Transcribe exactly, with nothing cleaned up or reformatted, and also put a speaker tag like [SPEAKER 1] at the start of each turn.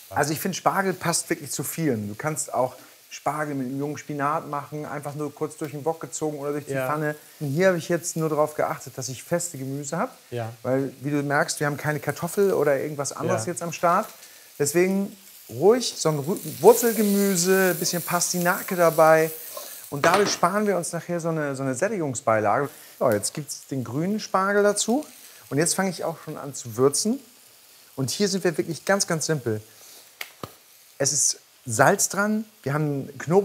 [SPEAKER 1] Also ich finde, Spargel passt wirklich zu vielen. Du kannst auch Spargel mit einem jungen Spinat machen, einfach nur kurz durch den Wok gezogen oder durch die
[SPEAKER 2] Ja.
[SPEAKER 1] Pfanne. Und hier habe ich jetzt nur darauf geachtet, dass ich feste Gemüse habe.
[SPEAKER 2] Ja.
[SPEAKER 1] Weil, wie du merkst, wir haben keine Kartoffel oder irgendwas anderes
[SPEAKER 2] Ja.
[SPEAKER 1] jetzt am Start. Deswegen ruhig so ein Ru- Wurzelgemüse, ein bisschen Pastinake dabei. Und dadurch sparen wir uns nachher so eine, so eine Sättigungsbeilage. So, jetzt gibt es den grünen Spargel dazu. Und jetzt fange ich auch schon an zu würzen. Und hier sind wir wirklich ganz, ganz simpel. Es ist Salz dran, wir haben Knoblauch.